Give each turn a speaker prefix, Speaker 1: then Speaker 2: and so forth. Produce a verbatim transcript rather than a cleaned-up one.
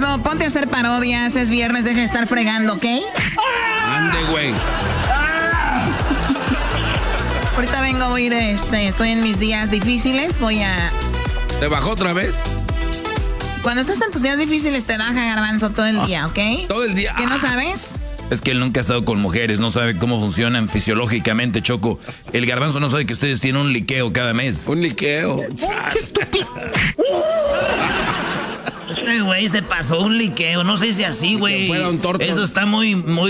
Speaker 1: Erasno, ponte a hacer parodias, es viernes, deja de estar fregando, ¿ok?
Speaker 2: Ande, güey.
Speaker 1: Ahorita vengo, voy a ir, este, estoy en mis días difíciles, voy a...
Speaker 2: ¿Te bajó otra vez?
Speaker 1: Cuando estás en tus días difíciles te baja, Garbanzo, todo el día, ¿ok?
Speaker 2: Todo el día.
Speaker 1: ¿Qué no sabes?
Speaker 3: Es que él nunca ha estado con mujeres, no sabe cómo funcionan fisiológicamente, Choco. El Garbanzo no sabe que ustedes tienen un liqueo cada mes.
Speaker 2: Un liqueo.
Speaker 1: ¡Qué estúpido!
Speaker 4: Este güey se pasó un liqueo, no sé si así, güey.
Speaker 2: fuera un torto.
Speaker 4: Eso está muy, muy